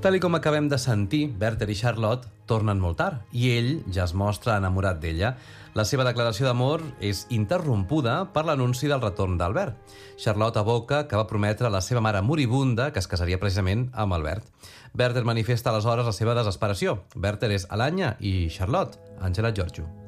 Tal com acabem de sentir, Werther i Charlotte tornen molt tard i ell ja es mostra enamorat d'ella. La seva declaració d'amor és interrompuda per l'anunci del retorn d'Albert. Charlotte evoca que va prometre a la seva mare moribunda que es casaria precisament amb Albert. Werther manifesta aleshores la seva desesperació. Werther és Alanya i Charlotte, Àngela Giorgio.